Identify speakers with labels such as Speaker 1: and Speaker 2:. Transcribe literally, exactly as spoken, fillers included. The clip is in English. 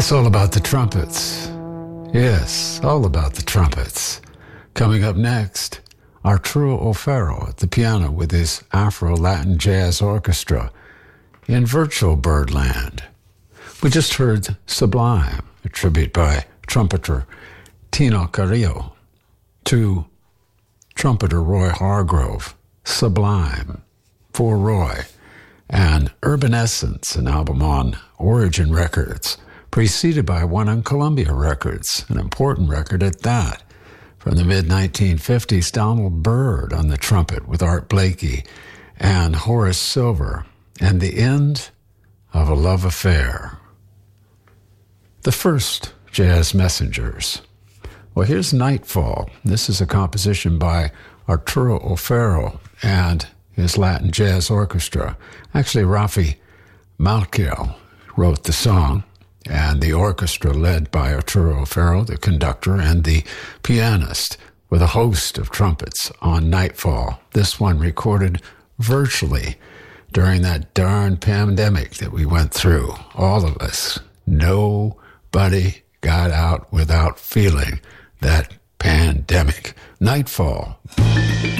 Speaker 1: It's all about the trumpets. Yes, all about the trumpets. Coming up next, Arturo O'Farrill at the piano with his Afro-Latin Jazz Orchestra in virtual Birdland. We just heard Sublime, a tribute by trumpeter Tino Carrillo to trumpeter Roy Hargrove, Sublime, for Roy, and Urban Essence, an album on Origin Records, preceded by one on Columbia Records, an important record at that. From the mid nineteen fifties, Donald Byrd on the trumpet with Art Blakey and Horace Silver, and the end of a love affair. The first Jazz Messengers. Well, here's Nightfall. This is a composition by Arturo O'Farrill and his Latin Jazz Orchestra. Actually, Rafi Malkiel wrote the song, and the orchestra led by Arturo O'Farrill, the conductor, and the pianist, with a host of trumpets on Nightfall. This one recorded virtually during that darn pandemic that we went through. All of us. Nobody got out without feeling that pandemic. Nightfall.